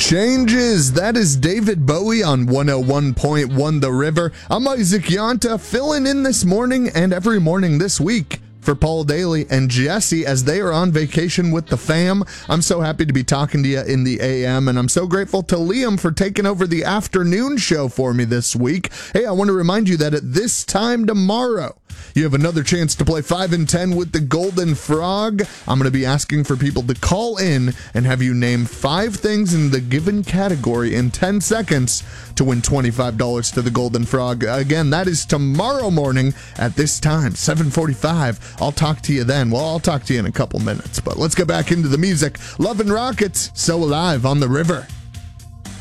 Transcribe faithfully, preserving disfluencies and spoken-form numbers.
Changes. That is David Bowie on one oh one point one The River. I'm Isaac Yanta, filling in this morning and every morning this week for Paul Daly and Jesse as they are on vacation with the fam. I'm so happy to be talking to you in the A M, and I'm so grateful to Liam for taking over the afternoon show for me this week. Hey, I want to remind you that at this time tomorrow, you have another chance to play five and ten with the Golden Frog. I'm going to be asking for people to call in and have you name five things in the given category in ten seconds to win twenty-five dollars to the Golden Frog. Again, that is tomorrow morning at this time, seven forty-five. I'll talk to you then. Well, I'll talk to you in a couple minutes, but let's get back into the music. Love and Rockets, So Alive on the River.